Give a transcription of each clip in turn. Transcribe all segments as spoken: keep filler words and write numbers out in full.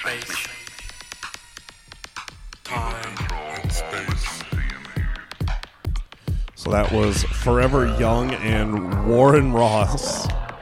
space. Time and space. So that was Forever Young and Warren Ross.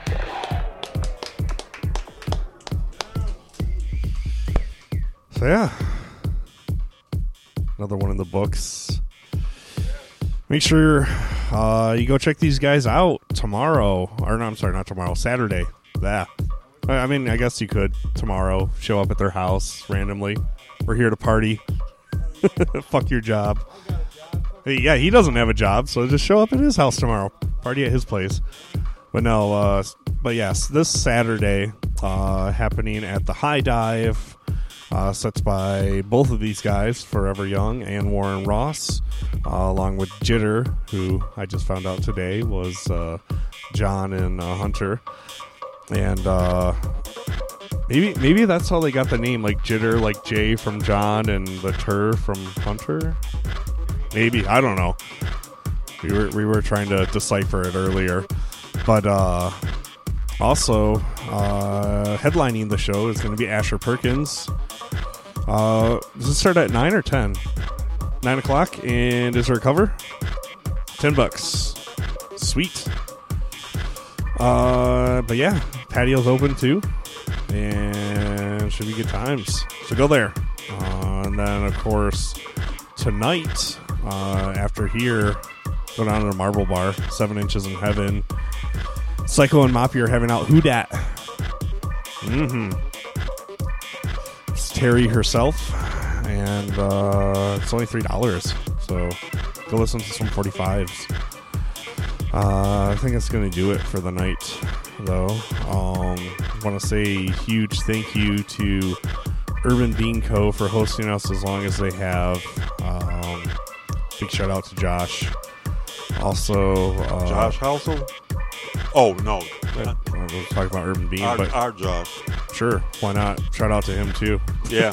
So yeah, another one in the books. Make sure uh, you go check these guys out tomorrow. Or no, I'm sorry, not tomorrow. Saturday. Yeah. I mean, I guess you could tomorrow show up at their house randomly. We're here to party. Fuck your job. Hey, yeah, he doesn't have a job, so just show up at his house tomorrow. Party at his place. But no, uh, but yes, this Saturday, uh, happening at the High Dive. Uh, sets by both of these guys, Forever Young and Warren Ross, uh, along with Jitter, who I just found out today was uh, John and uh, Hunter. And uh, maybe maybe that's how they got the name, like Jitter, like Jay from John and the Tur from Hunter. Maybe, I don't know. We were we were trying to decipher it earlier, but uh, also uh, headlining the show is going to be Asher Perkins. Uh, does it start at nine or ten? Nine o'clock, and is there a cover? Ten bucks. Sweet. Uh, but yeah, patio's open too, and should be good times. So go there. Uh, and then of course tonight, uh, after here, go down to the Marble Bar, Seven Inches in Heaven. Psycho and Moppy are having out Who Dat. Mm-hmm. It's Terry herself, and uh, it's only three dollars. So go listen to some forty-fives. Uh, I think that's going to do it for the night, though. Um, I want to say a huge thank you to Urban Bean Co. for hosting us as long as they have. Um, big shout out to Josh. Also, uh, Josh Housel? Oh, no. I was talking about Urban Bean, Our, but our Josh. Sure, why not? Shout out to him too. Yeah.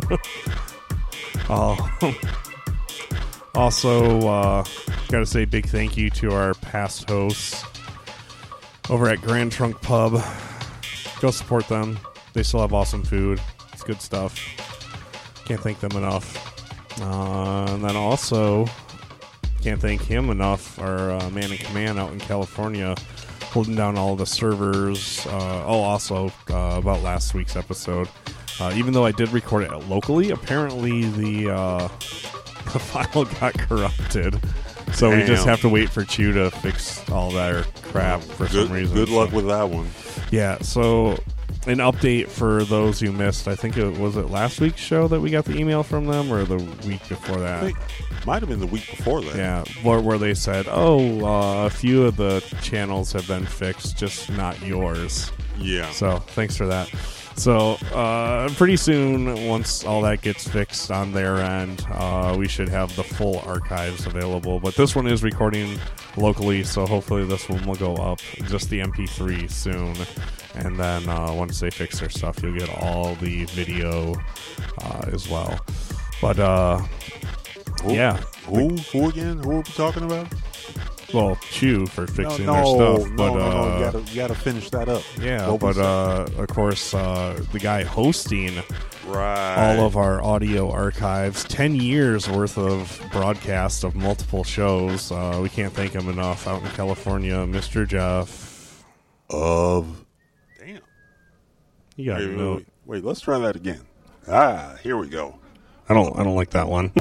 uh, also, uh, got to say big thank you to our past hosts over at Grand Trunk Pub. Go support them. They still have awesome food. It's good stuff. Can't thank them enough. Uh, and then also, can't thank him enough. Our uh, man in command out in California, holding down all the servers. Uh, oh, also uh, about last week's episode. Uh, even though I did record it locally, apparently the uh, the file got corrupted. So Damn. we just have to wait for Chew to fix all that crap for good, some reason. Good luck so, with that one. Yeah, so an update for those who missed. I think it was it last week's show that we got the email from them, or the week before that? I think might have been the week before that. Yeah, where, where they said, oh, uh, a few of the channels have been fixed, just not yours. Yeah. So thanks for that. So uh, pretty soon, once all that gets fixed on their end, uh, we should have the full archives available. But this one is recording locally, so hopefully this one will go up, just the M P three soon. And then uh, once they fix their stuff, you'll get all the video uh, as well. But uh, Who, yeah. Who? Who again? Who are we talking about? Well, Chew for fixing no, their no, stuff. No, but, no, no, uh, you gotta, you gotta finish that up. Yeah, What but was uh, of course, uh, the guy hosting right. all of our audio archives, ten years worth of broadcast of multiple shows. Uh, we can't thank him enough. Out in California, Mister Jeff. Of. Damn. You got Wait, to wait, know. wait, wait, let's try that again. Ah, here we go. I don't. I don't like that one.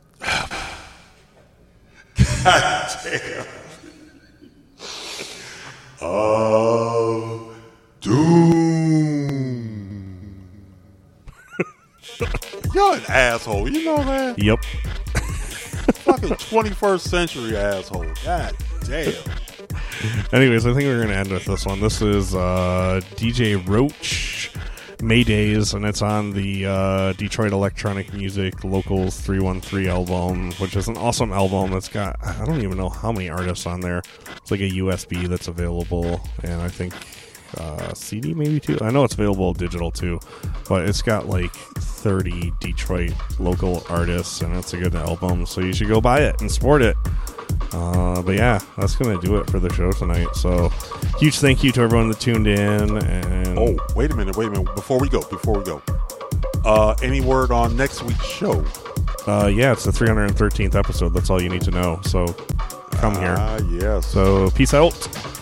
God damn. Of Doom. You're an asshole. You know that? Yep. Fucking twenty-first century asshole. God damn. Anyways, I think we're going to end with this one. This is uh, D J Roach, Maydays, and it's on the uh, Detroit Electronic Music Locals three one three album, which is an awesome album that's got, I don't even know how many artists on there. It's like a U S B that's available, and I think uh, C D maybe too. I know it's available digital too, but it's got like thirty Detroit local artists, and it's a good album, so you should go buy it and support it. Uh, but yeah, that's going to do it for the show tonight. So huge thank you to everyone that tuned in. And Oh, wait a minute, wait a minute. Before we go, before we go. Uh, any word on next week's show? Uh, yeah, it's the three hundred thirteenth episode. That's all you need to know. So come here. Ah, yes. So peace out.